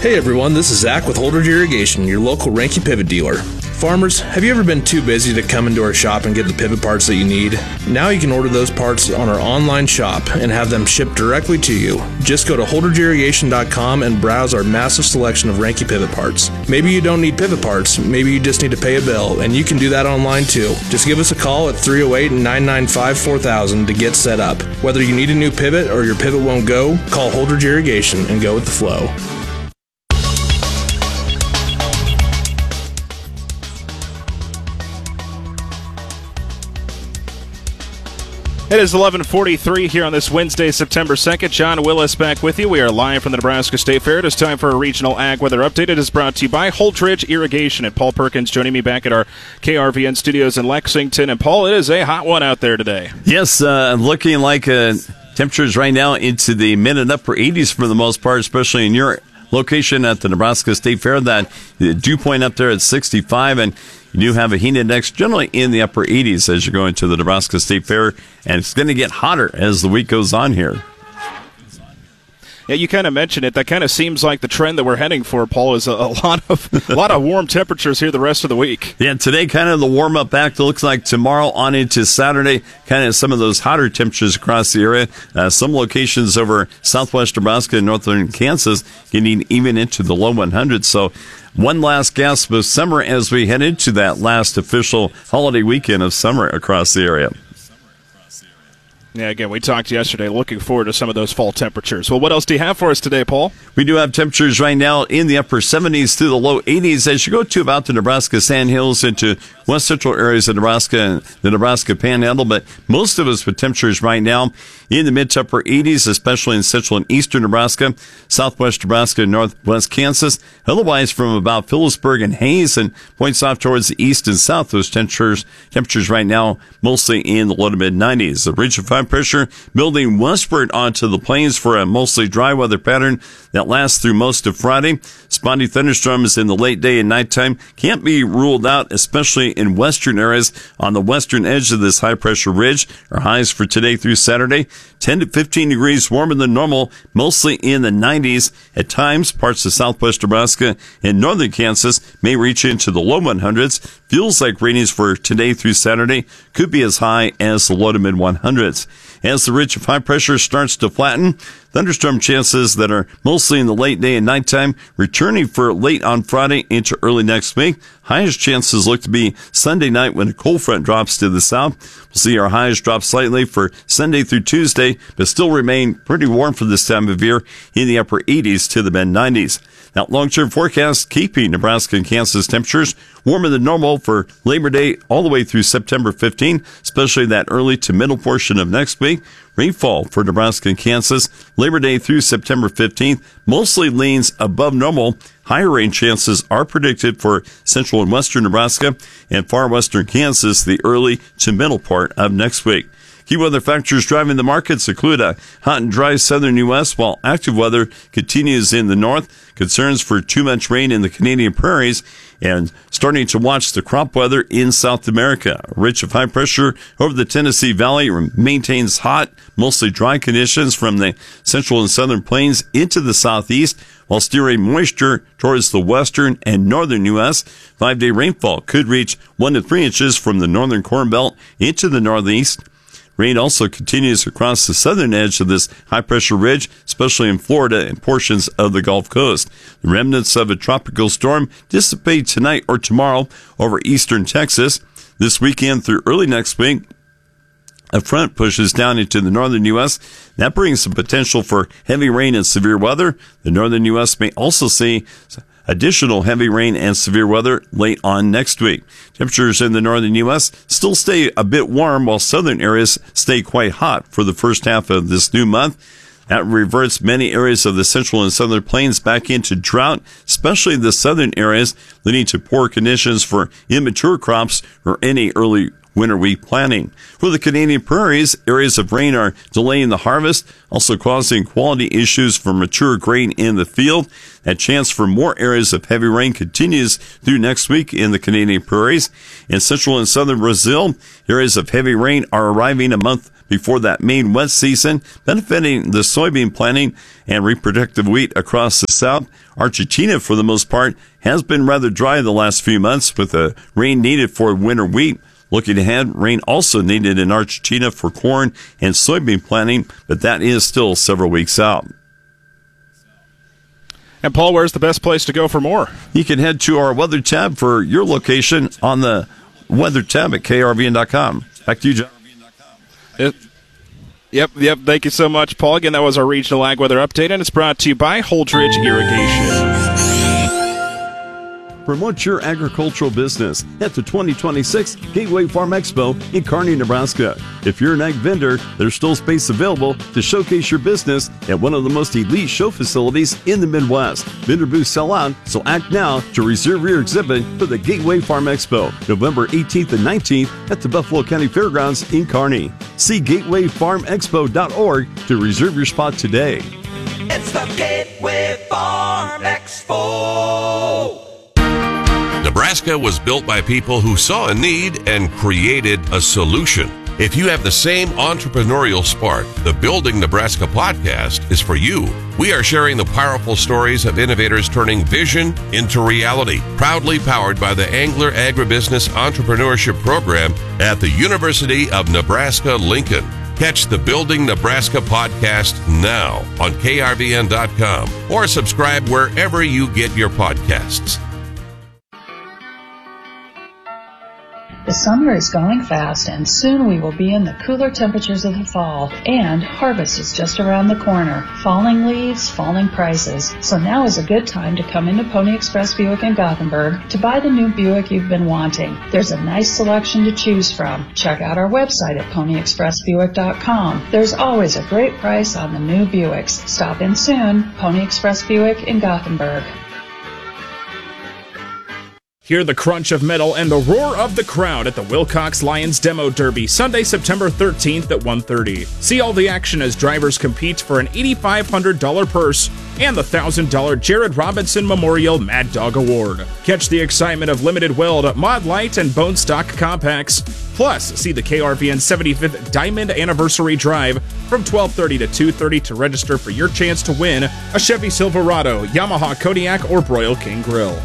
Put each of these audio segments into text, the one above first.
Hey everyone, this is Zach with Holdridge Irrigation, your local Ranky pivot dealer. Farmers, have you ever been too busy to come into our shop and get the pivot parts that you need? Now you can order those parts on our online shop and have them shipped directly to you. Just go to holdridgeirrigation.com and browse our massive selection of Ranky pivot parts. Maybe you don't need pivot parts, maybe you just need to pay a bill, and you can do that online too. Just give us a call at 308-995-4000 to get set up. Whether you need a new pivot or your pivot won't go, call Holdridge Irrigation and go with the flow. It is 11:43 here on this Wednesday, September 2nd. John Willis back with you. We are live from the Nebraska State Fair. It is time for a regional ag weather update. It is brought to you by Holdridge Irrigation. And Paul Perkins joining me back at our KRVN studios in Lexington. And Paul, it is a hot one out there today. Yes, looking like temperatures right now into the mid and upper 80s for the most part, especially in your location at the Nebraska State Fair. That dew point up there at 65, and you do have a heat index generally in the upper 80s as you're going to the Nebraska State Fair, and it's going to get hotter as the week goes on here. Yeah, you kind of mentioned it. That kind of seems like the trend that we're heading for, Paul, is a lot of warm temperatures here the rest of the week. Yeah, today kind of the warm-up act. It looks like tomorrow on into Saturday, kind of some of those hotter temperatures across the area. Some locations over southwest Nebraska and northern Kansas getting even into the low 100s. So one last gasp of summer as we head into that last official holiday weekend of summer across the area. Yeah, again, we talked yesterday, looking forward to some of those fall temperatures. Well, what else do you have for us today, Paul? We do have temperatures right now in the upper 70s to the low 80s as you go to about the Nebraska Sandhills into west central areas of Nebraska and the Nebraska Panhandle. But most of us with temperatures right now in the mid to upper 80s, especially in central and eastern Nebraska, southwest Nebraska, and northwest Kansas. Otherwise, from about Phillipsburg and Hayes and points off towards the east and south, those temperatures right now mostly in the low to mid 90s. The ridge of high pressure building westward onto the plains for a mostly dry weather pattern that lasts through most of Friday. Spotty thunderstorms in the late day and nighttime can't be ruled out, especially in western areas on the western edge of this high pressure ridge. Our highs for today through Saturday, 10 to 15 degrees warmer than normal, mostly in the 90s. At times, parts of southwest Nebraska and northern Kansas may reach into the low 100s. Feels like readings for today through Saturday could be as high as the low to mid 100s. As the ridge of high pressure starts to flatten, thunderstorm chances that are mostly in the late day and nighttime returning for late on Friday into early next week. Highest chances look to be Sunday night when a cold front drops to the south. We'll see our highs drop slightly for Sunday through Tuesday, but still remain pretty warm for this time of year in the upper 80s to the mid 90s. Now, long-term forecast keeping Nebraska and Kansas temperatures warmer than normal for Labor Day all the way through September 15, especially that early to middle portion of next week. Rainfall for Nebraska and Kansas Labor Day through September 15th mostly leans above normal. Higher rain chances are predicted for central and western Nebraska and far western Kansas the early to middle part of next week. Key weather factors driving the markets include a hot and dry southern U.S., while active weather continues in the north. Concerns for too much rain in the Canadian prairies, and starting to watch the crop weather in South America. A ridge of high pressure over the Tennessee Valley maintains hot, mostly dry conditions from the central and southern plains into the southeast, while steering moisture towards the western and northern U.S. 5-day rainfall could reach 1 to 3 inches from the northern Corn Belt into the northeast. Rain also continues across the southern edge of this high-pressure ridge, especially in Florida and portions of the Gulf Coast. The remnants of a tropical storm dissipate tonight or tomorrow over eastern Texas. This weekend through early next week, a front pushes down into the northern U.S. That brings some potential for heavy rain and severe weather. The northern U.S. may also see additional heavy rain and severe weather late on next week. Temperatures in the northern U.S. still stay a bit warm, while southern areas stay quite hot for the first half of this new month. That reverts many areas of the central and southern plains back into drought, especially the southern areas, leading to poor conditions for immature crops or any early winter wheat planting. For the Canadian prairies, areas of rain are delaying the harvest, also causing quality issues for mature grain in the field. That chance for more areas of heavy rain continues through next week in the Canadian prairies. In central and southern Brazil, areas of heavy rain are arriving a month before that Maine West season, benefiting the soybean planting and reproductive wheat across the South. Argentina, for the most part, has been rather dry the last few months with the rain needed for winter wheat. Looking ahead, rain also needed in Argentina for corn and soybean planting, but that is still several weeks out. And Paul, where's the best place to go for more? You can head to our weather tab for your location on the weather tab at krvn.com. Back to you, John. Yep. Thank you so much, Paul. Again, that was our regional ag weather update, and it's brought to you by Holdridge Irrigation. Promote your agricultural business at the 2026 Gateway Farm Expo in Kearney, Nebraska. If you're an ag vendor, there's still space available to showcase your business at one of the most elite show facilities in the Midwest. Vendor booths sell out, so act now to reserve your exhibit for the Gateway Farm Expo, November 18th and 19th at the Buffalo County Fairgrounds in Kearney. See gatewayfarmexpo.org to reserve your spot today. It's the Gateway Farm Expo. Nebraska was built by people who saw a need and created a solution. If you have the same entrepreneurial spark, the Building Nebraska podcast is for you. We are sharing the powerful stories of innovators turning vision into reality. Proudly powered by the Angler Agribusiness Entrepreneurship Program at the University of Nebraska-Lincoln. Catch the Building Nebraska podcast now on krvn.com or subscribe wherever you get your podcasts. The summer is going fast, and soon we will be in the cooler temperatures of the fall, and harvest is just around the corner. Falling leaves, falling prices. So now is a good time to come into Pony Express Buick in Gothenburg to buy the new Buick you've been wanting. There's a nice selection to choose from. Check out our website at ponyexpressbuick.com. There's always a great price on the new Buicks. Stop in soon. Pony Express Buick in Gothenburg. Hear the crunch of metal and the roar of the crowd at the Wilcox Lions Demo Derby, Sunday, September 13th at 1:30. See all the action as drivers compete for an $8,500 purse and the $1,000 Jared Robinson Memorial Mad Dog Award. Catch the excitement of Limited Weld, Mod Light, and Bone Stock Compacts. Plus, see the KRVN 75th Diamond Anniversary Drive from 12:30 to 2:30 to register for your chance to win a Chevy Silverado, Yamaha Kodiak, or Broil King Grill.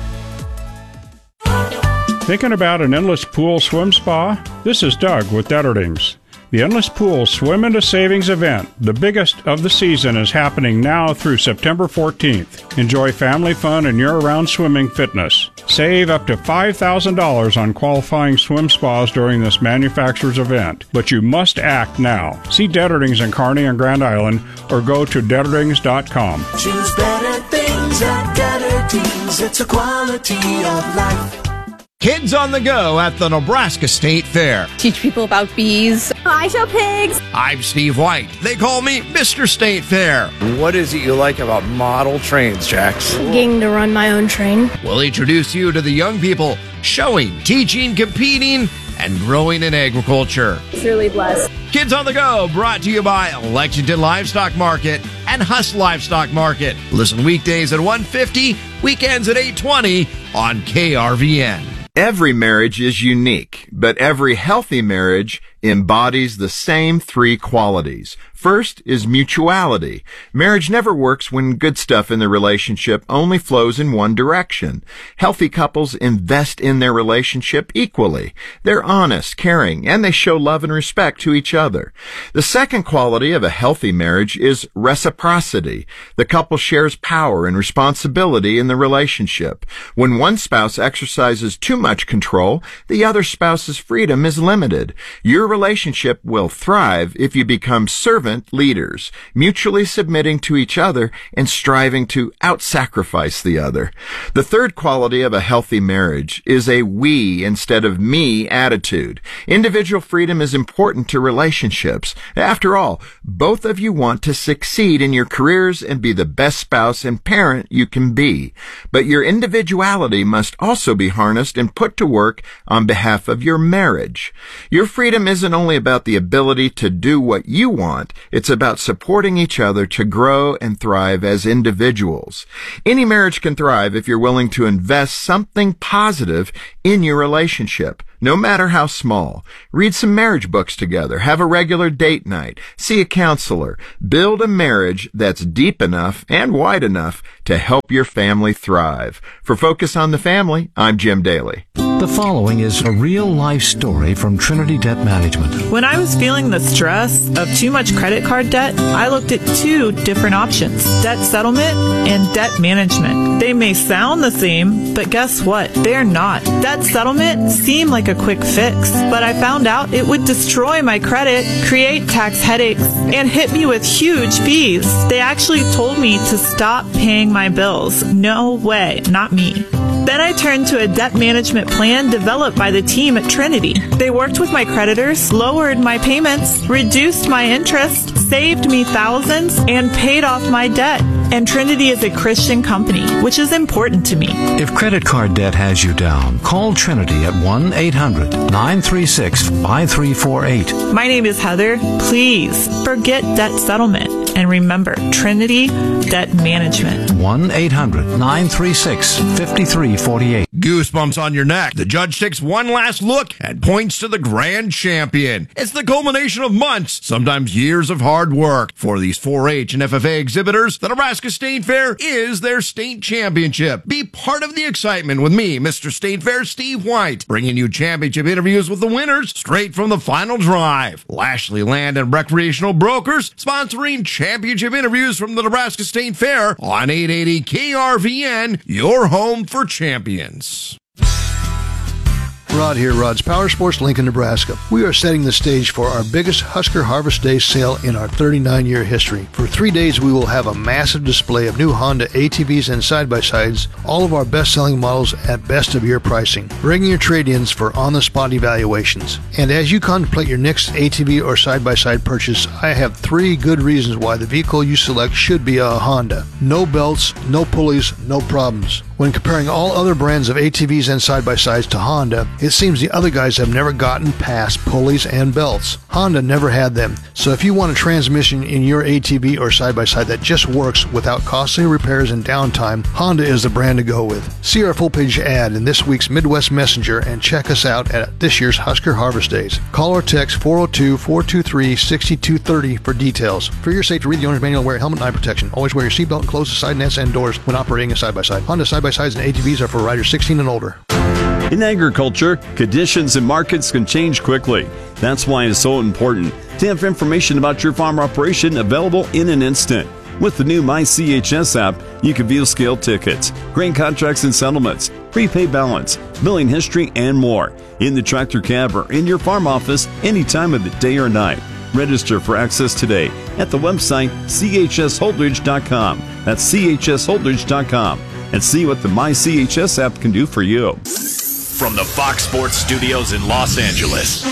Thinking about an endless pool swim spa? This is Doug with Detterdings. The Endless Pool Swim into Savings event, the biggest of the season, is happening now through September 14th. Enjoy family fun and year-round swimming fitness. Save up to $5,000 on qualifying swim spas during this manufacturer's event, but you must act now. See Detterdings in Kearney and Grand Island or go to Detterdings.com. Choose better things at Detterdings. It's a quality of life. Kids on the Go at the Nebraska State Fair. Teach people about bees. I show pigs. I'm Steve White. They call me Mr. State Fair. What is it you like about model trains, Jax? Getting to run my own train. We'll introduce you to the young people showing, teaching, competing, and growing in agriculture. It's really blessed. Kids on the Go, brought to you by Lexington Livestock Market and Huss Livestock Market. Listen weekdays at 1:50, weekends at 8:20 on KRVN. Every marriage is unique, but every healthy marriage embodies the same three qualities. First is mutuality. Marriage never works when good stuff in the relationship only flows in one direction. Healthy couples invest in their relationship equally. They're honest, caring, and they show love and respect to each other. The second quality of a healthy marriage is reciprocity. The couple shares power and responsibility in the relationship. When one spouse exercises too much control, the other spouse's freedom is limited. Your relationship will thrive if you become servant leaders, mutually submitting to each other and striving to out-sacrifice the other. The third quality of a healthy marriage is a we instead of me attitude. Individual freedom is important to relationships. After all, both of you want to succeed in your careers and be the best spouse and parent you can be. But your individuality must also be harnessed and put to work on behalf of your marriage. Your freedom isn't only about the ability to do what you want, it's about supporting each other to grow and thrive as individuals. Any marriage can thrive if you're willing to invest something positive in your relationship. no matter how small. Read some marriage books together, have a regular date night, see a counselor. Build a marriage that's deep enough and wide enough to help your family thrive. For Focus on the Family, I'm Jim Daly. The following is a real-life story from Trinity Debt Management. When I was feeling the stress of too much credit card debt, I looked at two different options: debt settlement and debt management. They may sound the same, but guess what? They're not. Debt settlement seemed like a quick fix, but I found out it would destroy my credit, create tax headaches, and hit me with huge fees. They actually told me to stop paying my bills. No way, not me. Then I turned to a debt management plan developed by the team at Trinity. They worked with my creditors, lowered my payments, reduced my interest, saved me thousands, and paid off my debt. And Trinity is a Christian company, which is important to me. If credit card debt has you down, call Trinity at 1-800-936-5348. My name is Heather. Please forget debt settlement. And remember, Trinity Debt Management. 1-800-936-5348. Goosebumps on your neck. The judge takes one last look and points to the grand champion. It's the culmination of months, sometimes years of hard work. For these 4-H and FFA exhibitors, the Nebraska State Fair is their state championship. Be part of the excitement with me, Mr. State Fair Steve White, bringing you championship interviews with the winners straight from the final drive. Lashley Land and Recreational Brokers sponsoring championship interviews from the Nebraska State Fair on 880 KRVN, your home for champions. Rod here, Rod's Power Sports, Lincoln, Nebraska. We are setting the stage for our biggest Husker Harvest Day sale in our 39-year history. For 3 days, we will have a massive display of new Honda ATVs and side-by-sides, all of our best-selling models at best-of-year pricing. Bring your trade-ins for on-the-spot evaluations. And as you contemplate your next ATV or side-by-side purchase, I have 3 good reasons why the vehicle you select should be a Honda. No belts, no pulleys, no problems. When comparing all other brands of ATVs and side-by-sides to Honda, it seems the other guys have never gotten past pulleys and belts. Honda never had them, so if you want a transmission in your ATV or side-by-side that just works without costly repairs and downtime, Honda is the brand to go with. See our full-page ad in this week's Midwest Messenger and check us out at this year's Husker Harvest Days. Call or text 402-423-6230 for details. For your safety, read the owner's manual and wear a helmet and eye protection. Always wear your seatbelt and close the side nets and doors when operating a side-by-side. Honda side-by-sides and ATVs are for riders 16 and older. In agriculture, conditions and markets can change quickly. That's why it's so important to have information about your farm operation available in an instant. With the new MyCHS app, you can view scale tickets, grain contracts and settlements, prepaid balance, billing history, and more in the tractor cab or in your farm office any time of the day or night. Register for access today at the website chsholdridge.com. That's chsholdridge.com. And see what the MyCHS app can do for you. From the Fox Sports Studios in Los Angeles,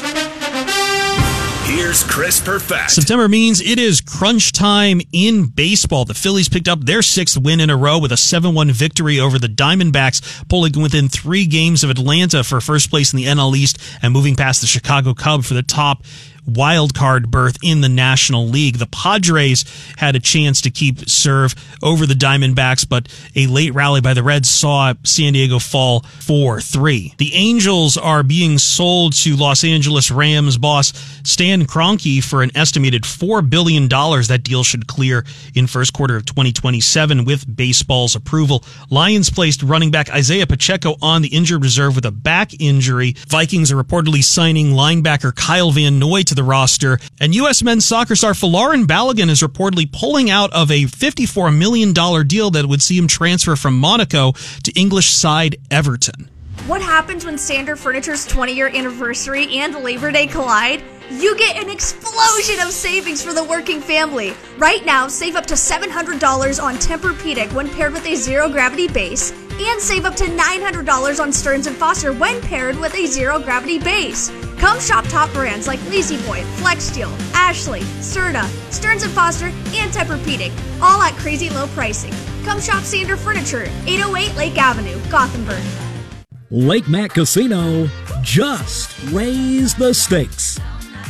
here's Chris Perfett. September means it is crunch time in baseball. The Phillies picked up their 6th win in a row with a 7-1 victory over the Diamondbacks, pulling within 3 games of Atlanta for first place in the NL East and moving past the Chicago Cubs for the top wild card berth in the National League. The Padres had a chance to keep serve over the Diamondbacks, but a late rally by the Reds saw San Diego fall 4-3. The Angels are being sold to Los Angeles Rams boss Stan Kroenke for an estimated $4 billion. That deal should clear in first quarter of 2027 with baseball's approval. Lions placed running back Isaiah Pacheco on the injured reserve with a back injury. Vikings are reportedly signing linebacker Kyle Van Noy to the roster, and U.S. men's soccer star Folarin Balogun is reportedly pulling out of a $54 million deal that would see him transfer from Monaco to English side Everton. What happens when Sander Furniture's 20-year anniversary and Labor Day collide? You get an explosion of savings for the working family. Right now, save up to $700 on Tempur-Pedic when paired with a zero-gravity base, and save up to $900 on Stearns & Foster when paired with a zero-gravity base. Come shop top brands like La-Z-Boy, FlexSteel, Ashley, Serta, Stearns & Foster, and Tempur-Pedic, all at crazy low pricing. Come shop Sander Furniture, 808 Lake Avenue, Gothenburg. Lake Mac Casino just raised the stakes.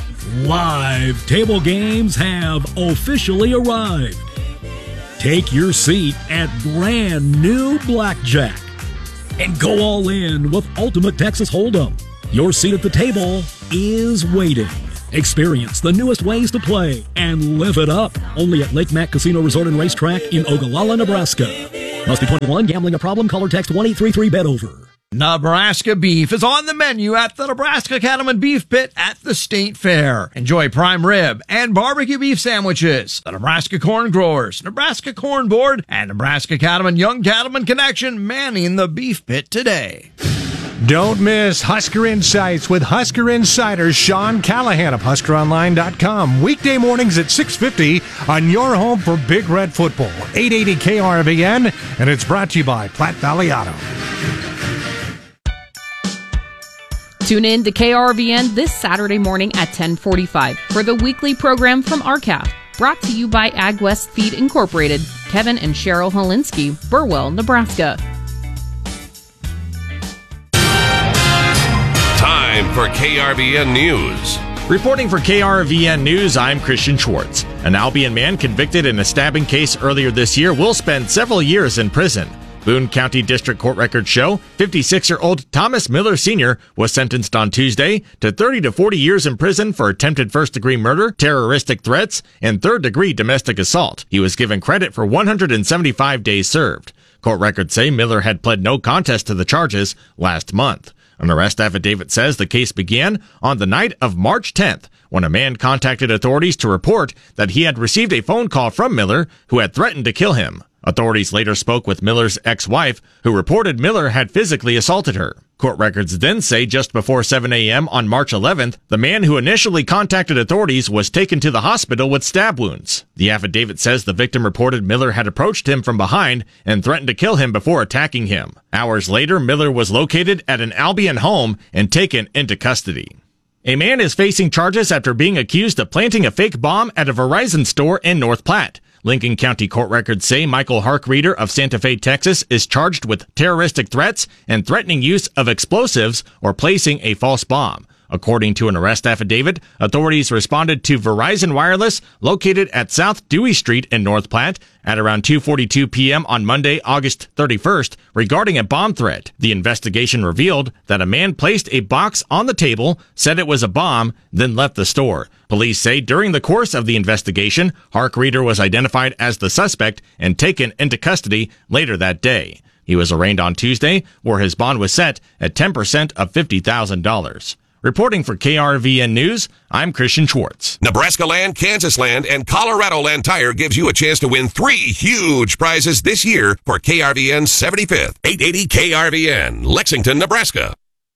Live table games have officially arrived. Take your seat at brand new Blackjack and go all in with Ultimate Texas Hold'em. Your seat at the table is waiting. Experience the newest ways to play and live it up. Only at Lake Mac Casino Resort and Racetrack in Ogallala, Nebraska. Must be 21. Gambling a problem? Call or text 1-833-BET OVER. Nebraska beef is on the menu at the Nebraska Cattlemen Beef Pit at the State Fair. Enjoy prime rib and barbecue beef sandwiches. The Nebraska Corn Growers, Nebraska Corn Board, and Nebraska Cattlemen Young Cattlemen Connection manning the beef pit today. Don't miss Husker Insights with Husker Insider Sean Callahan of HuskerOnline.com. Weekday mornings at 6:50 on your home for Big Red Football. 880 KRVN, and it's brought to you by Platte Valley Auto. Tune in to KRVN this Saturday morning at 10:45 for the weekly program from RCAF. Brought to you by AgWest Feed Incorporated, Kevin and Cheryl Holinsky, Burwell, Nebraska. Time for KRVN News. Reporting for KRVN News, I'm Christian Schwartz. An Albion man convicted in a stabbing case earlier this year will spend several years in prison. Boone County District Court records show 56-year-old Thomas Miller Sr. was sentenced on Tuesday to 30 to 40 years in prison for attempted first-degree murder, terroristic threats, and third-degree domestic assault. He was given credit for 175 days served. Court records say Miller had pled no contest to the charges last month. An arrest affidavit says the case began on the night of March 10th, when a man contacted authorities to report that he had received a phone call from Miller, who had threatened to kill him. Authorities later spoke with Miller's ex-wife, who reported Miller had physically assaulted her. Court records then say just before 7 a.m. on March 11th, the man who initially contacted authorities was taken to the hospital with stab wounds. The affidavit says the victim reported Miller had approached him from behind and threatened to kill him before attacking him. Hours later, Miller was located at an Albion home and taken into custody. A man is facing charges after being accused of planting a fake bomb at a Verizon store in North Platte. Lincoln County court records say Michael Harkreeder of Santa Fe, Texas, is charged with terroristic threats and threatening use of explosives or placing a false bomb. According to an arrest affidavit, authorities responded to Verizon Wireless, located at South Dewey Street in North Platte, at around 2:42 p.m. on Monday, August 31st, regarding a bomb threat. The investigation revealed that a man placed a box on the table, said it was a bomb, then left the store. Police say during the course of the investigation, Harkreeder was identified as the suspect and taken into custody later that day. He was arraigned on Tuesday, where his bond was set at 10% of $50,000. Reporting for KRVN News, I'm Christian Schwartz. Nebraska Land, Kansas Land, and Colorado Land Tire gives you a chance to win 3 huge prizes this year for KRVN's 75th. 880 KRVN, Lexington, Nebraska.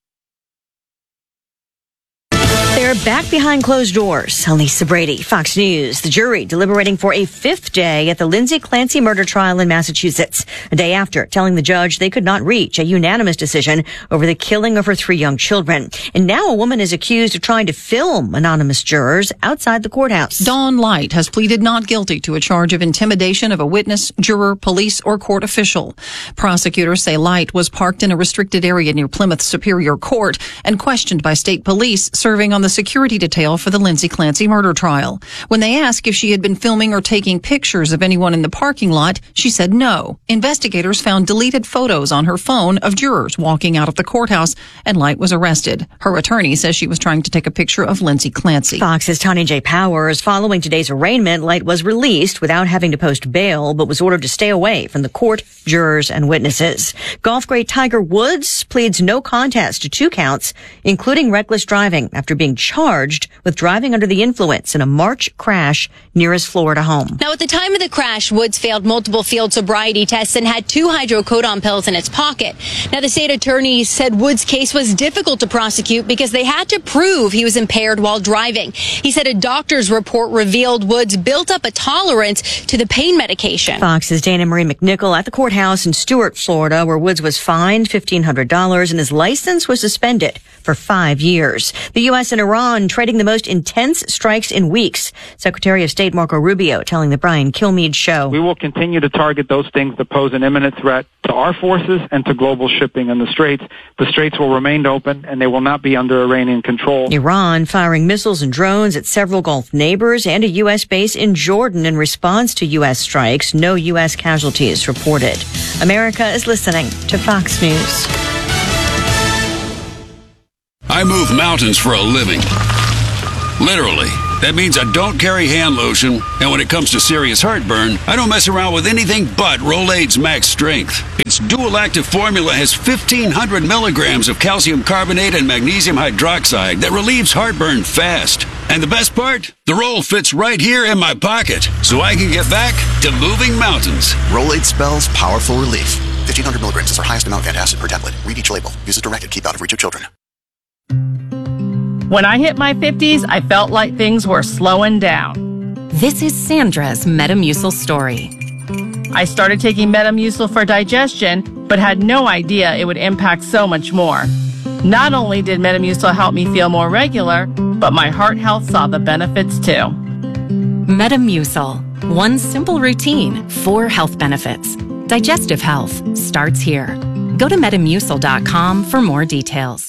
They're back behind closed doors. Lisa Brady, Fox News. The jury deliberating for a 5th day at the Lindsay Clancy murder trial in Massachusetts, a day after telling the judge they could not reach a unanimous decision over the killing of her 3 young children. And now a woman is accused of trying to film anonymous jurors outside the courthouse. Dawn Light has pleaded not guilty to a charge of intimidation of a witness, juror, police, or court official. Prosecutors say Light was parked in a restricted area near Plymouth Superior Court and questioned by state police serving on the security detail for the Lindsay Clancy murder trial. When they asked if she had been filming or taking pictures of anyone in the parking lot, she said no. Investigators found deleted photos on her phone of jurors walking out of the courthouse, and Light was arrested. Her attorney says she was trying to take a picture of Lindsay Clancy. Fox's Tanya J. Powers. Following today's arraignment, Light was released without having to post bail, but was ordered to stay away from the court, jurors, and witnesses. Golf great Tiger Woods pleads no contest to 2 counts, including reckless driving, after being charged with driving under the influence in a March crash near his Florida home. Now, at the time of the crash, Woods failed multiple field sobriety tests and had 2 hydrocodone pills in his pocket. Now, the state attorney said Woods' case was difficult to prosecute because they had to prove he was impaired while driving. He said a doctor's report revealed Woods built up a tolerance to the pain medication. Fox's Dana Marie McNichol at the courthouse in Stuart, Florida, where Woods was fined $1,500 and his license was suspended for 5 years. The U.S. and Iran trading the most intense strikes in weeks. Secretary of State Marco Rubio telling the Brian Kilmeade Show. We will continue to target those things that pose an imminent threat to our forces and to global shipping in the Straits. The Straits will remain open and they will not be under Iranian control. Iran firing missiles and drones at several Gulf neighbors and a U.S. base in Jordan in response to U.S. strikes. No U.S. casualties reported. America is listening to Fox News. I move mountains for a living. Literally. That means I don't carry hand lotion, and when it comes to serious heartburn, I don't mess around with anything but Rolaids Max Strength. Its dual-active formula has 1,500 milligrams of calcium carbonate and magnesium hydroxide that relieves heartburn fast. And the best part? The roll fits right here in my pocket, so I can get back to moving mountains. Rolaids spells powerful relief. 1,500 milligrams is our highest amount of antacid per tablet. Read each label. Use as directed. Keep out of reach of children. When I hit my 50s, I felt like things were slowing down. This is Sandra's Metamucil story. I started taking Metamucil for digestion, but had no idea it would impact so much more. Not only did Metamucil help me feel more regular, but my heart health saw the benefits too. Metamucil. One simple routine, 4 health benefits. Digestive health starts here. Go to Metamucil.com for more details.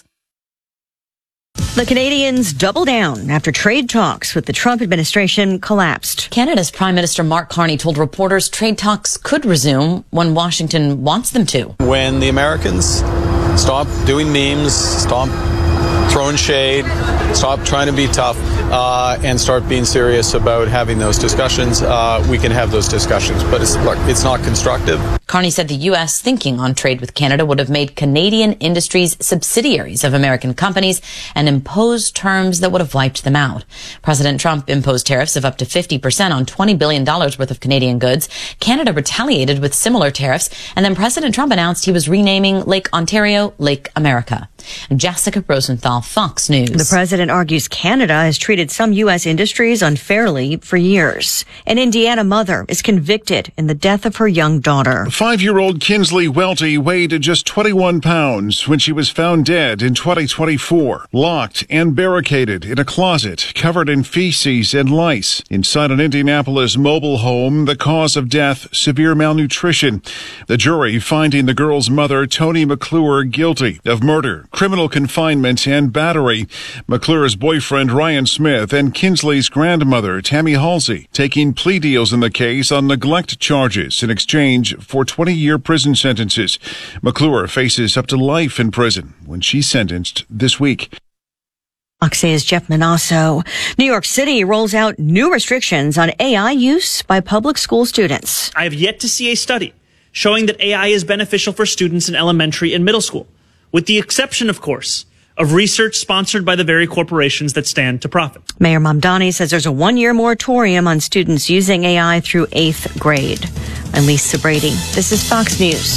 The Canadians double down after trade talks with the Trump administration collapsed. Canada's Prime Minister Mark Carney told reporters trade talks could resume when Washington wants them to. When the Americans stop doing memes, stop throwing shade, stop trying to be tough, and start being serious about having those discussions, we can have those discussions. But it's not constructive. Carney said the U.S. thinking on trade with Canada would have made Canadian industries subsidiaries of American companies and imposed terms that would have wiped them out. President Trump imposed tariffs of up to 50% on $20 billion worth of Canadian goods. Canada retaliated with similar tariffs, and then President Trump announced he was renaming Lake Ontario Lake America. Jessica Rosenthal, Fox News. The president argues Canada has treated some U.S. industries unfairly for years. An Indiana mother is convicted in the death of her young daughter. 5-year-old Kinsley Welty weighed just 21 pounds when she was found dead in 2024, locked and barricaded in a closet covered in feces and lice inside an Indianapolis mobile home. The cause of death, severe malnutrition. The jury finding the girl's mother, Toni McClure, guilty of murder, criminal confinement, and battery. McClure's boyfriend, Ryan Smith, and Kinsley's grandmother, Tammy Halsey, taking plea deals in the case on neglect charges in exchange for 20-year prison sentences. McClure faces up to life in prison when she's sentenced this week. Oxay's Jeff Manasso. New York City rolls out new restrictions on AI use by public school students. I have yet to see a study showing that AI is beneficial for students in elementary and middle school, with the exception, of course, of research sponsored by the very corporations that stand to profit. Mayor Mamdani says there's a 1-year moratorium on students using AI through 8th grade. I'm Lisa Brady. This is Fox News.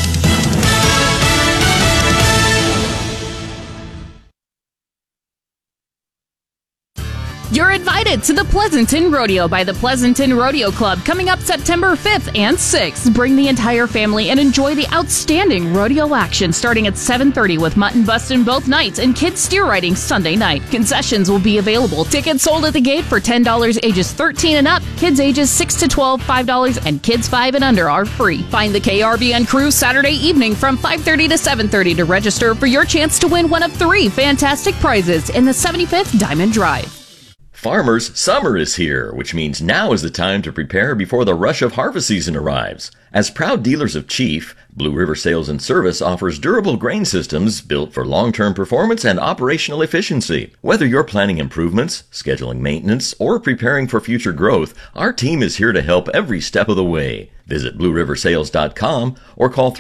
You're invited to the Pleasanton Rodeo by the Pleasanton Rodeo Club coming up September 5th and 6th. Bring the entire family and enjoy the outstanding rodeo action starting at 7:30 with mutton busting both nights and kids steer riding Sunday night. Concessions will be available. Tickets sold at the gate for $10 ages 13 and up, kids ages 6 to 12 $5, and kids 5 and under are free. Find the KRBN crew Saturday evening from 5:30 to 7:30 to register for your chance to win one of 3 fantastic prizes in the 75th Diamond Drive. Farmers, summer is here, which means now is the time to prepare before the rush of harvest season arrives. As proud dealers of Chief, Blue River Sales and Service offers durable grain systems built for long-term performance and operational efficiency. Whether you're planning improvements, scheduling maintenance, or preparing for future growth, our team is here to help every step of the way. Visit BlueRiverSales.com or call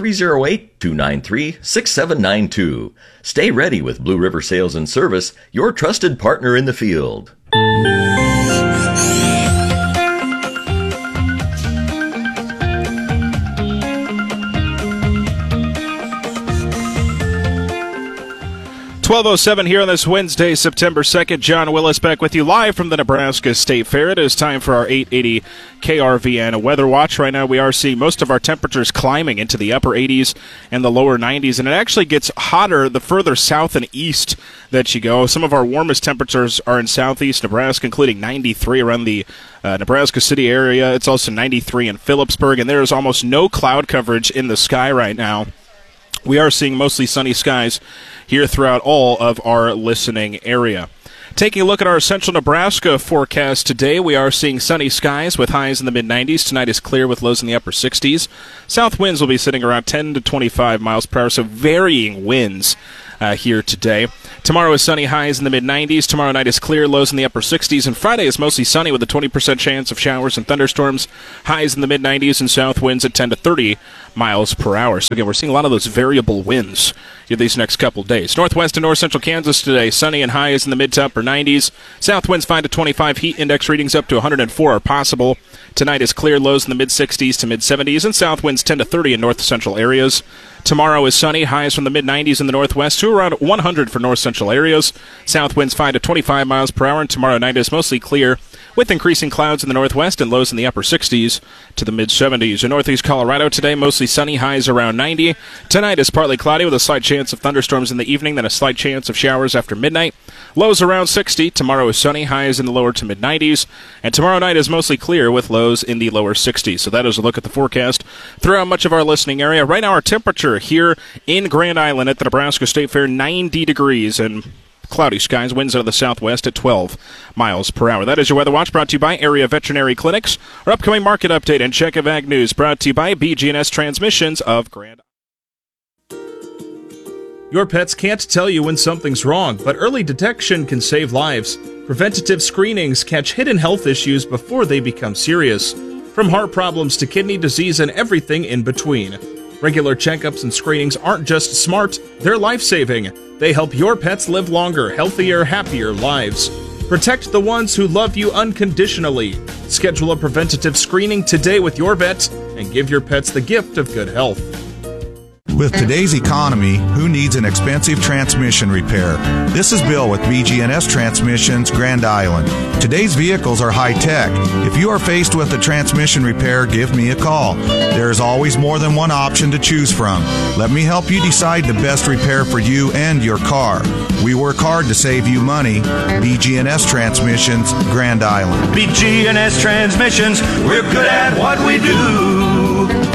308-293-6792. Stay ready with Blue River Sales and Service, your trusted partner in the field. 12:07 here on this Wednesday, September 2nd. John Willis back with you live from the Nebraska State Fair. It is time for our 880 KRVN Weather Watch. Right now we are seeing most of our temperatures climbing into the upper 80s and the lower 90s, and it actually gets hotter the further south and east that you go. Some of our warmest temperatures are in southeast Nebraska, including 93 around the Nebraska City area. It's also 93 in Phillipsburg, and there is almost no cloud coverage in the sky right now. We are seeing mostly sunny skies here throughout all of our listening area. Taking a look at our central Nebraska forecast today, we are seeing sunny skies with highs in the mid-90s. Tonight is clear with lows in the upper 60s. South winds will be sitting around 10 to 25 miles per hour, so varying winds here today. Tomorrow is sunny, highs in the mid-90s. Tomorrow night is clear, lows in the upper 60s. And Friday is mostly sunny with a 20% chance of showers and thunderstorms. Highs in the mid-90s and south winds at 10 to 30 miles per hour. So again, we're seeing a lot of those variable winds these next couple days. Northwest and north central Kansas today, sunny and highs in the mid to upper 90s. South winds 5 to 25. Heat index readings up to 104 are possible. Tonight is clear, lows in the mid-60s to mid-70s, and south winds 10 to 30 in north central areas. Tomorrow is sunny, highs from the mid-90s in the northwest to around 100 for north central areas. South winds 5 to 25 miles per hour, and tomorrow night is mostly clear with increasing clouds in the northwest and lows in the upper 60s to the mid-70s. In northeast Colorado today, mostly sunny, highs around 90. Tonight is partly cloudy with a slight chance of thunderstorms in the evening, then a slight chance of showers after midnight. Lows around 60. Tomorrow is sunny, highs in the lower to mid-90s. And tomorrow night is mostly clear with lows in the lower 60s. So that is a look at the forecast throughout much of our listening area. Right now, our temperature here in Grand Island at the Nebraska State Fair, 90 degrees and cloudy skies, winds out of the southwest at 12 miles per hour. That is your Weather Watch, brought to you by Area Veterinary Clinics. Our upcoming market update and check of Ag News, brought to you by BG&S Transmissions of Grand Island. Your pets can't tell you when something's wrong, but early detection can save lives. Preventative screenings catch hidden health issues before they become serious, from heart problems to kidney disease and everything in between. Regular checkups and screenings aren't just smart, they're life-saving. They help your pets live longer, healthier, happier lives. Protect the ones who love you unconditionally. Schedule a preventative screening today with your vet and give your pets the gift of good health. With today's economy, who needs an expensive transmission repair? This is Bill with BG&S Transmissions, Grand Island. Today's vehicles are high-tech. If you are faced with a transmission repair, give me a call. There is always more than one option to choose from. Let me help you decide the best repair for you and your car. We work hard to save you money. BG&S Transmissions, Grand Island. BG&S Transmissions, we're good at what we do.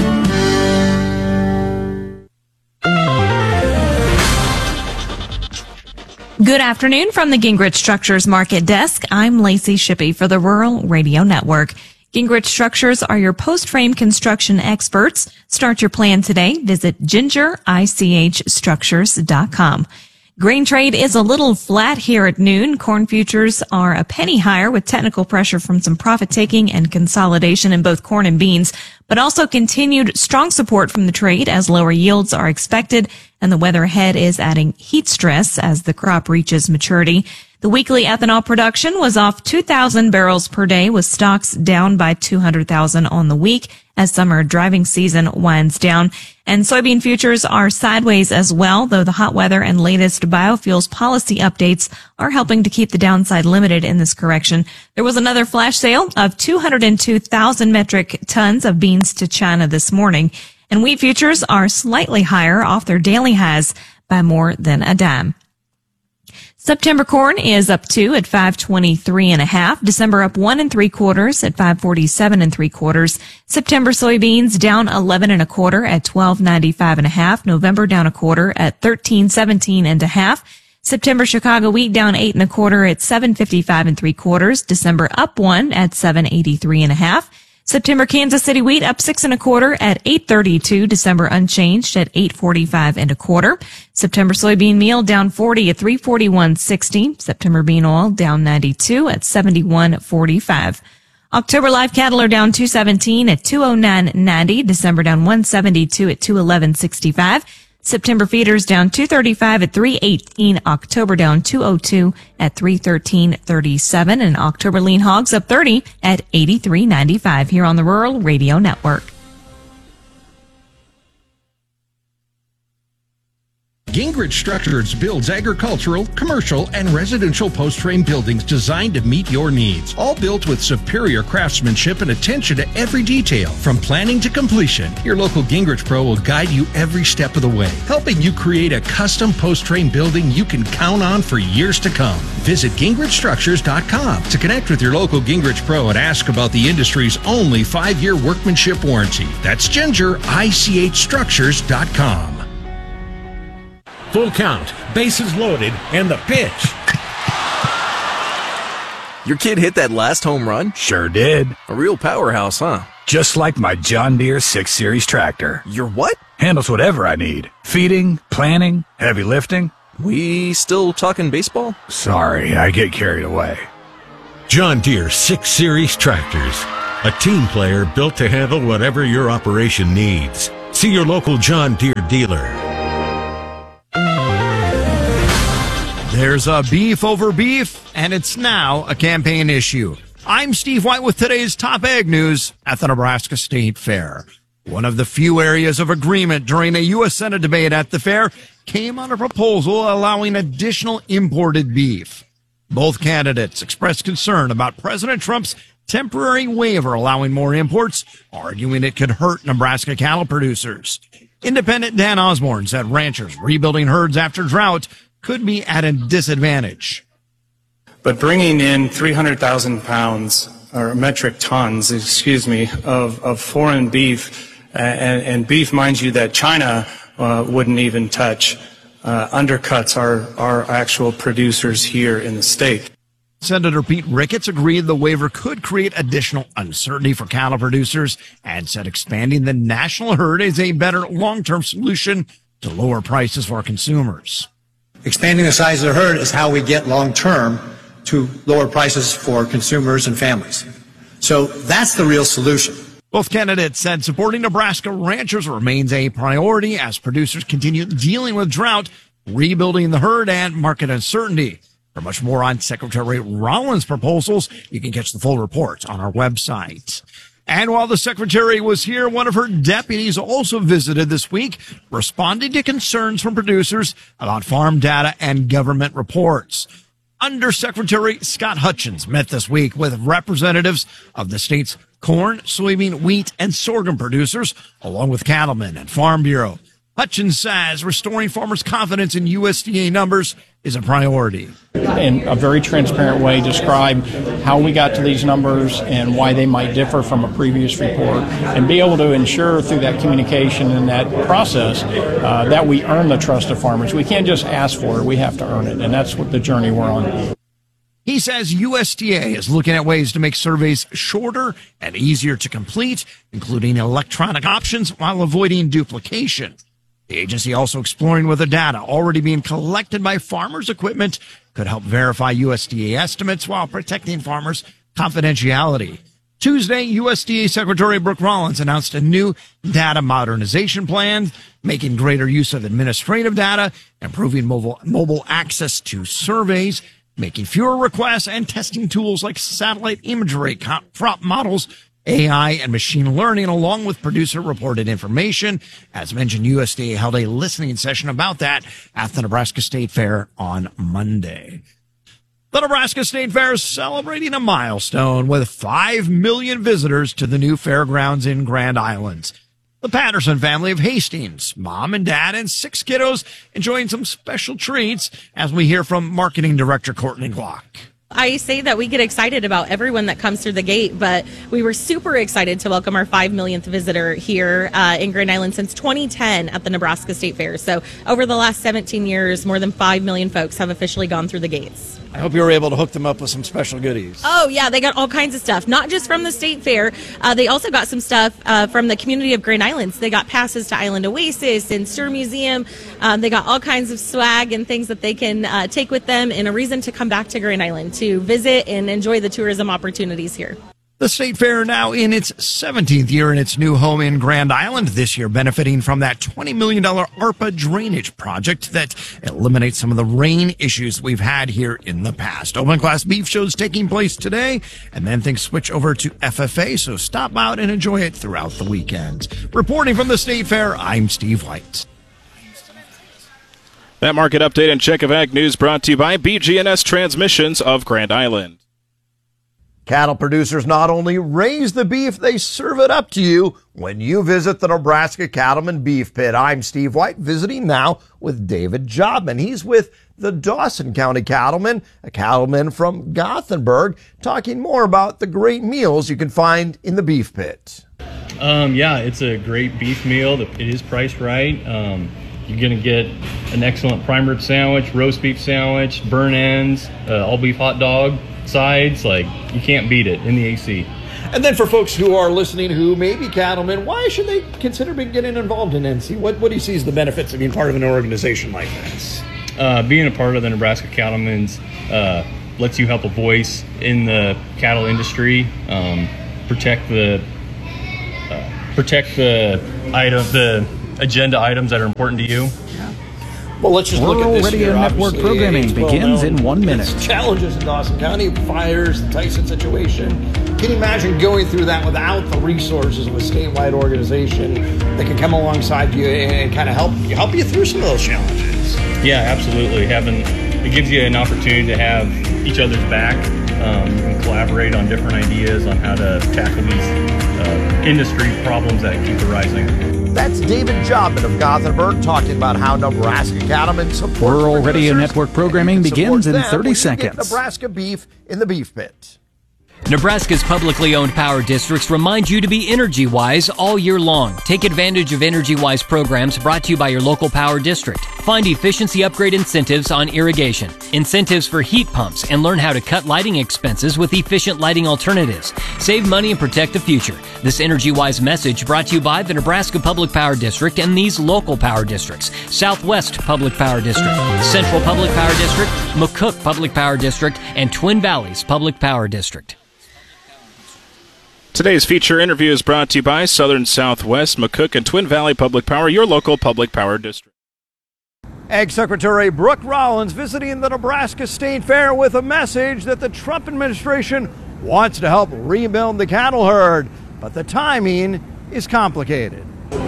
Good afternoon from the Gingrich Structures Market Desk. I'm Lacey Shippey for the Rural Radio Network. Gingrich Structures are your post-frame construction experts. Start your plan today. Visit gingerichstructures.com. Grain trade is a little flat here at noon. Corn futures are a penny higher with technical pressure from some profit taking and consolidation in both corn and beans, but also continued strong support from the trade as lower yields are expected, and the weather ahead is adding heat stress as the crop reaches maturity. The weekly ethanol production was off 2,000 barrels per day, with stocks down by 200,000 on the week as summer driving season winds down. And soybean futures are sideways as well, though the hot weather and latest biofuels policy updates are helping to keep the downside limited in this correction. There was another flash sale of 202,000 metric tons of beans to China this morning. And wheat futures are slightly higher off their daily highs by more than a dime. September corn is up 2 at 523.5. December up 1 3/4 at 547 3/4. September soybeans down 11 1/4 at 1295.5. November down 1/4 at 1317.5. September Chicago wheat down 8 1/4 at 755 3/4. December up 1 at 783.5. September Kansas City wheat up 6 1/4 at 832. December unchanged at 845 1/4. September soybean meal down 40 at 341.60. September bean oil down 92 at 71.45. October live cattle are down 217 at 209.90. December down 172 at 211.65. September feeders down 235 at 318. October down 202 at 313.37. And October lean hogs up 30 at 83.95 here on the Rural Radio Network. Gingrich Structures builds agricultural, commercial, and residential post-frame buildings designed to meet your needs. All built with superior craftsmanship and attention to every detail, from planning to completion. Your local Gingrich Pro will guide you every step of the way, helping you create a custom post-frame building you can count on for years to come. Visit gingrichstructures.com to connect with your local Gingrich Pro and ask about the industry's only 5-year workmanship warranty. That's gingerichstructures.com. Full count, bases loaded, and the pitch. Your kid hit that last home run? Sure did. A real powerhouse, huh? Just like my John Deere 6 Series tractor. Your what? Handles whatever I need. Feeding, planning, heavy lifting. We still talking baseball? Sorry, I get carried away. John Deere 6 Series tractors. A team player built to handle whatever your operation needs. See your local John Deere dealer. There's a beef over beef, and it's now a campaign issue. I'm Steve White with today's top ag news at the Nebraska State Fair. One of the few areas of agreement during a U.S. Senate debate at the fair came on a proposal allowing additional imported beef. Both candidates expressed concern about President Trump's temporary waiver allowing more imports, arguing it could hurt Nebraska cattle producers. Independent Dan Osborne said ranchers rebuilding herds after drought could be at a disadvantage. But bringing in 300,000 pounds or metric tons, of foreign beef and beef, mind you, that China wouldn't even touch, undercuts our actual producers here in the state. Senator Pete Ricketts agreed the waiver could create additional uncertainty for cattle producers and said expanding the national herd is a better long-term solution to lower prices for consumers. Expanding the size of the herd is how we get long-term to lower prices for consumers and families. So that's the real solution. Both candidates said supporting Nebraska ranchers remains a priority as producers continue dealing with drought, rebuilding the herd, and market uncertainty. For much more on Secretary Rollins' proposals, you can catch the full report on our website. And while the secretary was here, one of her deputies also visited this week, responding to concerns from producers about farm data and government reports. Undersecretary Scott Hutchins met this week with representatives of the state's corn, soybean, wheat, and sorghum producers, along with cattlemen and Farm Bureau. Hutchins says restoring farmers' confidence in USDA numbers is a priority. In a very transparent way, describe how we got to these numbers and why they might differ from a previous report, and be able to ensure through that communication and that process that we earn the trust of farmers. We can't just ask for it, we have to earn it, and that's what the journey we're on. He says USDA is looking at ways to make surveys shorter and easier to complete, including electronic options while avoiding duplication. The agency also exploring whether data already being collected by farmers' equipment could help verify USDA estimates while protecting farmers' confidentiality. Tuesday, USDA Secretary Brooke Rollins announced a new data modernization plan, making greater use of administrative data, improving mobile access to surveys, making fewer requests, and testing tools like satellite imagery, crop models, AI, and machine learning, along with producer-reported information. As mentioned, USDA held a listening session about that at the Nebraska State Fair on Monday. The Nebraska State Fair is celebrating a milestone with 5 million visitors to the new fairgrounds in Grand Island. The Patterson family of Hastings, mom and dad, and 6 kiddos enjoying some special treats, as we hear from Marketing Director Courtney Glock. I say that we get excited about everyone that comes through the gate, but we were super excited to welcome our 5 millionth visitor here in Grand Island since 2010 at the Nebraska State Fair. So over the last 17 years, more than 5 million folks have officially gone through the gates. I hope you were able to hook them up with some special goodies. Oh, yeah, they got all kinds of stuff, not just from the State Fair. They also got some stuff from the community of Grand Islands. They got passes to Island Oasis and Stir Museum. They got all kinds of swag and things that they can take with them, and a reason to come back to Grand Island to visit and enjoy the tourism opportunities here. The State Fair now in its 17th year in its new home in Grand Island, this year benefiting from that $20 million ARPA drainage project that eliminates some of the rain issues we've had here in the past. Open class beef shows taking place today, and then things switch over to FFA, so stop out and enjoy it throughout the weekend. Reporting from the State Fair, I'm Steve White. That market update and check of ag news brought to you by BG&S Transmissions of Grand Island. Cattle producers not only raise the beef, they serve it up to you when you visit the Nebraska Cattleman Beef Pit. I'm Steve White, visiting now with David Jobman. He's with the Dawson County Cattleman, a cattleman from Gothenburg, talking more about the great meals you can find in the beef pit. Yeah, it's a great beef meal. It is priced right. You're going to get an excellent prime rib sandwich, roast beef sandwich, burn ends, all beef hot dog, sides. Like, you can't beat it in the AC. And then for folks who are listening who may be cattlemen, why should they consider getting involved in NC? What do you see as the benefits of being part of an organization like this? being a part of the Nebraska Cattlemen's lets you help a voice in the cattle industry, protect the agenda items that are important to you. Well, let's just look at this Radio year. Network programming begins in 1 minute. Challenges in Dawson County, fires, the Tyson situation. Can you imagine going through that without the resources of a statewide organization that can come alongside you and kind of help you through some of those challenges? Yeah, absolutely. It gives you an opportunity to have each other's back and collaborate on different ideas on how to tackle these industry problems that keep arising. That's David Jobin of Gothenburg talking about how Nebraska cattlemen support Rural Radio Network programming begins in 30 Get seconds. Nebraska beef in the beef pit. Nebraska's publicly owned power districts remind you to be energy-wise all year long. Take advantage of energy-wise programs brought to you by your local power district. Find efficiency upgrade incentives on irrigation, incentives for heat pumps, and learn how to cut lighting expenses with efficient lighting alternatives. Save money and protect the future. This energy-wise message brought to you by the Nebraska Public Power District and these local power districts: Southwest Public Power District, Central Public Power District, McCook Public Power District, and Twin Valleys Public Power District. Today's feature interview is brought to you by Southern Southwest, McCook, and Twin Valley Public Power, your local public power district. Ag Secretary Brooke Rollins visiting the Nebraska State Fair with a message that the Trump administration wants to help rebuild the cattle herd, but the timing is complicated.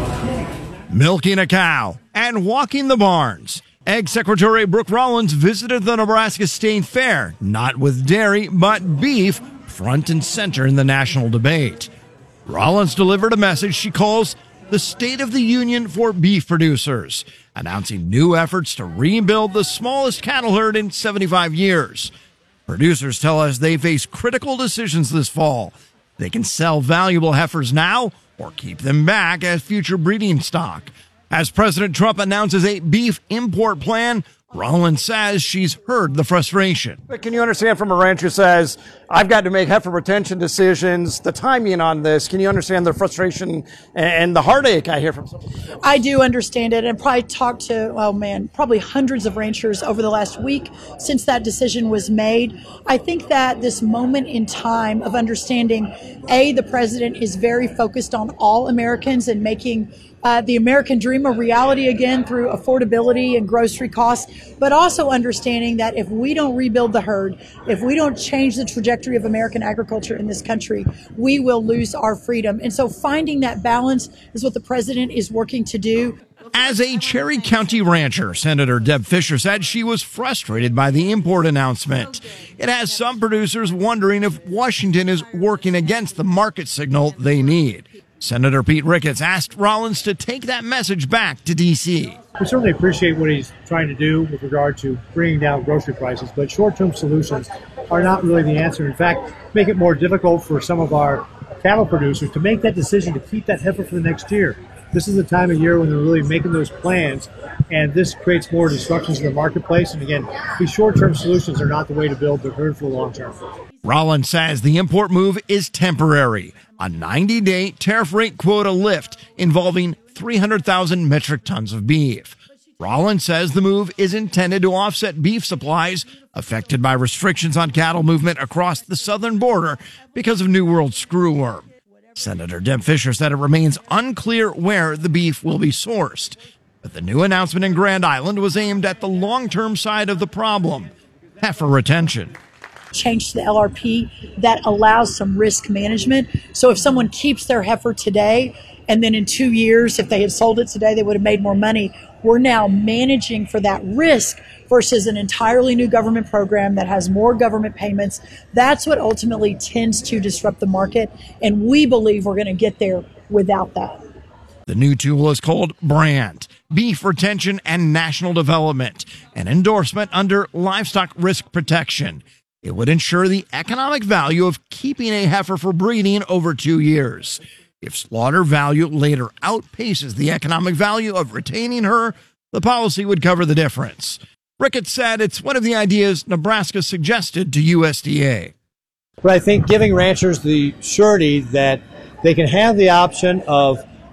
Milking a cow and walking the barns. Ag Secretary Brooke Rollins visited the Nebraska State Fair, not with dairy, but beef, front and center in the national debate. Rollins delivered a message she calls the State of the Union for beef producers, announcing new efforts to rebuild the smallest cattle herd in 75 years. Producers tell us they face critical decisions this fall. They can sell valuable heifers now or keep them back as future breeding stock. As President Trump announces a beef import plan, Rollins says she's heard the frustration. But can you understand from a rancher says, I've got to make heifer retention decisions, the timing on this? Can you understand the frustration and the heartache I hear from some? I do understand it, and probably talked to, probably hundreds of ranchers over the last week since that decision was made. I think that this moment in time of understanding, the president is very focused on all Americans and making the American dream a reality again through affordability and grocery costs, but also understanding that if we don't rebuild the herd, if we don't change the trajectory of American agriculture in this country, we will lose our freedom. And so finding that balance is what the president is working to do. As a Cherry County rancher, Senator Deb Fischer said she was frustrated by the import announcement. It has some producers wondering if Washington is working against the market signal they need. Senator Pete Ricketts asked Rollins to take that message back to D.C. We certainly appreciate what he's trying to do with regard to bringing down grocery prices, but short-term solutions are not really the answer. In fact, make it more difficult for some of our cattle producers to make that decision to keep that heifer for the next year. This is the time of year when they're really making those plans, and this creates more disruptions in the marketplace. And again, these short-term solutions are not the way to build the herd for the long term. Rollins says the import move is temporary, a 90-day tariff rate quota lift involving 300,000 metric tons of beef. Rollins says the move is intended to offset beef supplies affected by restrictions on cattle movement across the southern border because of New World screwworm. Senator Deb Fischer said it remains unclear where the beef will be sourced, but the new announcement in Grand Island was aimed at the long-term side of the problem, heifer retention. Change to the LRP that allows some risk management. So if someone keeps their heifer today, and then in 2 years, if they had sold it today, they would have made more money. We're now managing for that risk versus an entirely new government program that has more government payments. That's what ultimately tends to disrupt the market, and we believe we're going to get there without that. The new tool is called BRAND, Beef Retention and National Development, an endorsement under livestock risk protection. It would ensure the economic value of keeping a heifer for breeding over 2 years. If slaughter value later outpaces the economic value of retaining her, the policy would cover the difference. Ricketts said it's one of the ideas Nebraska suggested to USDA. But I think giving ranchers the surety that they can have the option of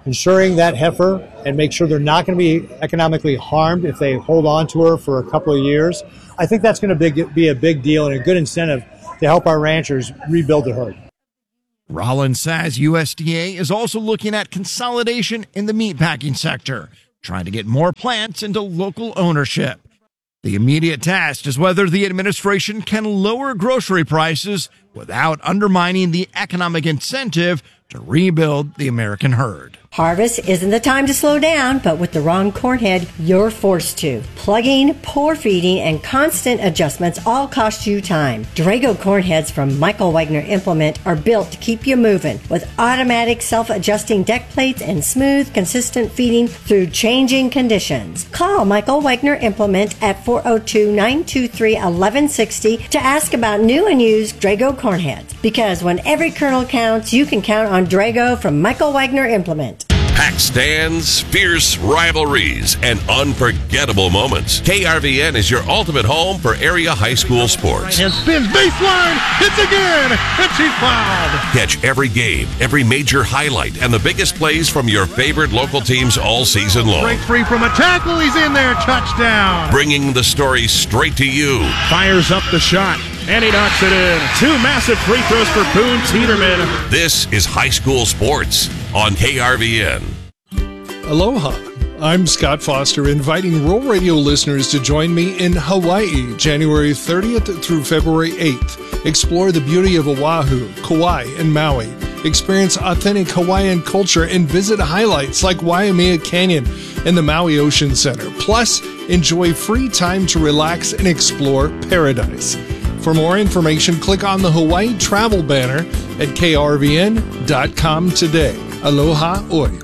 insuring that heifer and make sure they're not going to be economically harmed if they hold on to her for a couple of years, I think that's going to be a big deal and a good incentive to help our ranchers rebuild the herd. Rollins says USDA is also looking at consolidation in the meatpacking sector, trying to get more plants into local ownership. The immediate test is whether the administration can lower grocery prices without undermining the economic incentive to rebuild the American herd. Harvest isn't the time to slow down, but with the wrong corn head, you're forced to. Plugging, pour feeding, and constant adjustments all cost you time. Drago corn heads from Michael Wagner Implement are built to keep you moving with automatic self-adjusting deck plates and smooth, consistent feeding through changing conditions. Call Michael Wagner Implement at 402-923-1160 to ask about new and used Drago corn heads. Because when every kernel counts, you can count on Drago from Michael Wagner Implement. Pack stands, fierce rivalries, and unforgettable moments. KRVN is your ultimate home for area high school sports. And spins baseline, hits again, and she's fouled. Catch every game, every major highlight, and the biggest plays from your favorite local teams all season long. Break free from a tackle, he's in there, touchdown. Bringing the story straight to you. Fires up the shot, and he knocks it in. 2 massive free throws for Boone Tiedemann. This is high school sports on KRVN. Aloha. I'm Scott Foster, inviting Rural Radio listeners to join me in Hawaii, January 30th through February 8th. Explore the beauty of Oahu, Kauai, and Maui. Experience authentic Hawaiian culture and visit highlights like Waimea Canyon and the Maui Ocean Center. Plus, enjoy free time to relax and explore paradise. For more information, click on the Hawaii travel banner at krvn.com today. Aloha oi.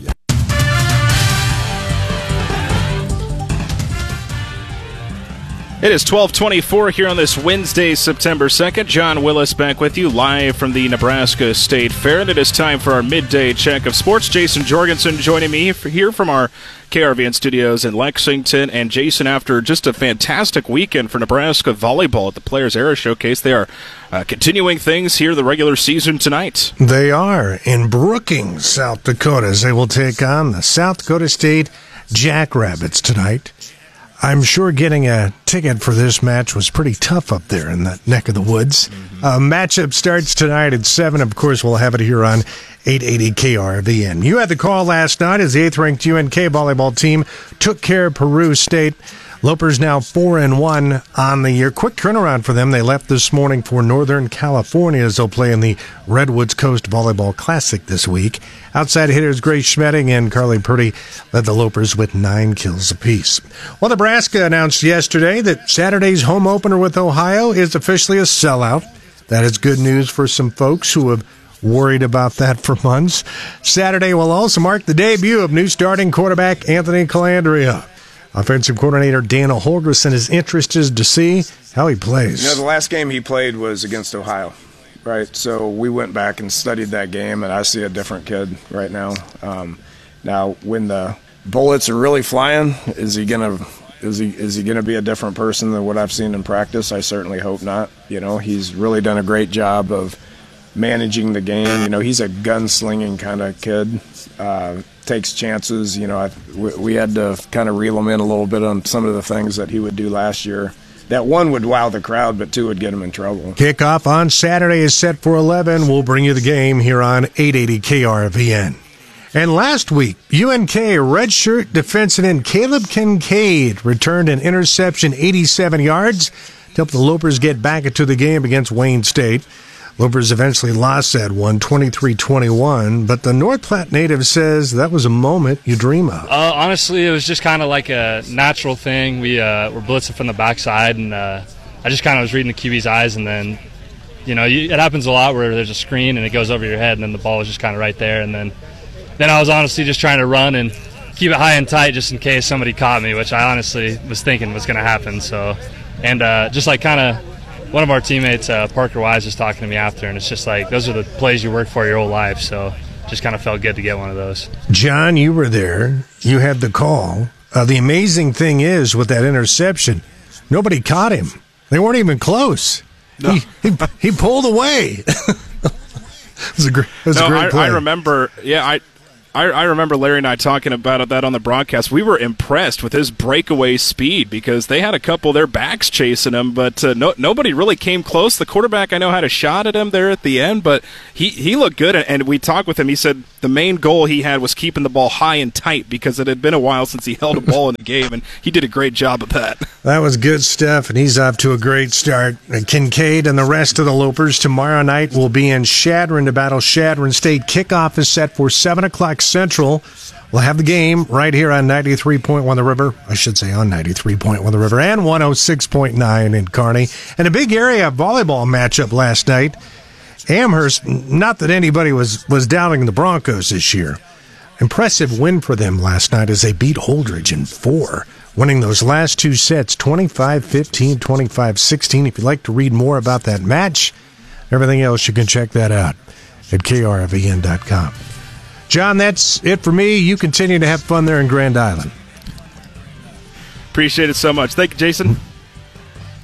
It is 12:24 here on this Wednesday, September 2nd. John Willis back with you live from the Nebraska State Fair. And it is time for our midday check of sports. Jason Jorgensen joining me here from our KRVN studios in Lexington. And Jason, after just a fantastic weekend for Nebraska volleyball at the Players Era Showcase, they are continuing things here the regular season tonight. They are in Brookings, South Dakota, as they will take on the South Dakota State Jackrabbits tonight. I'm sure getting a ticket for this match was pretty tough up there in that neck of the woods. Matchup starts tonight at 7. Of course, we'll have it here on 880 KRVN. You had the call last night as the 8th-ranked UNK volleyball team took care of Peru State. Lopers now 4-1 on the year. Quick turnaround for them. They left this morning for Northern California as they'll play in the Redwoods Coast Volleyball Classic this week. Outside hitters Grace Schmedding and Carly Purdy led the Lopers with 9 kills apiece. Well, Nebraska announced yesterday that Saturday's home opener with Ohio is officially a sellout. That is good news for some folks who have worried about that for months. Saturday will also mark the debut of new starting quarterback Anthony Calandria. Offensive coordinator Dana Holgerson is interested to see how he plays. You know, the last game he played was against Ohio, right? So we went back and studied that game, and I see a different kid right now. Now, when the bullets are really flying, is he gonna be a different person than what I've seen in practice? I certainly hope not. You know, he's really done a great job of managing the game. You know, he's a gunslinging kind of kid. Takes chances. You know, we had to kind of reel him in a little bit on some of the things that he would do last year. That one would wow the crowd, but 2 would get him in trouble. Kickoff on Saturday is set for 11. We'll bring you the game here on 880 KRVN. And last week, UNK redshirt defensive end Caleb Kincaid returned an interception 87 yards to help the Lopers get back into the game against Wayne State. Lopers eventually lost that one, 23-21, but the North Platte native says that was a moment you dream of. Honestly, it was just kind of like a natural thing. We were blitzing from the backside, and I just kind of was reading the QB's eyes, and then, you know, it happens a lot where there's a screen and it goes over your head, and then the ball was just kind of right there, and then I was honestly just trying to run and keep it high and tight just in case somebody caught me, which I honestly was thinking was going to happen. So, and just like kind of one of our teammates, Parker Wise, was talking to me after, and it's just like those are the plays you work for your whole life. So just kind of felt good to get one of those. John, you were there. You had the call. The amazing thing is with that interception, nobody caught him. They weren't even close. No. He pulled away. It was a great play. I remember, I remember Larry and I talking about that on the broadcast. We were impressed with his breakaway speed because they had a couple of their backs chasing him, but nobody really came close. The quarterback, I know, had a shot at him there at the end, but he looked good, and we talked with him. He said the main goal he had was keeping the ball high and tight because it had been a while since he held a ball in the game, and he did a great job of that. That was good stuff, and he's off to a great start. Kincaid and the rest of the Lopers tomorrow night will be in Chadron to battle Chadron State. Kickoff is set for 7 o'clock Central. We'll have the game right here on 93.1 The River. I should say on 93.1 The River and 106.9 in Kearney. And a big area volleyball matchup last night. Amherst, not that anybody was doubting the Broncos this year. Impressive win for them last night as they beat Holdridge in 4, winning those last 2 sets 25-15, 25-16. If you'd like to read more about that match, everything else, you can check that out at krvn.com. John, that's it for me. You continue to have fun there in Grand Island. Appreciate it so much. Thank you, Jason.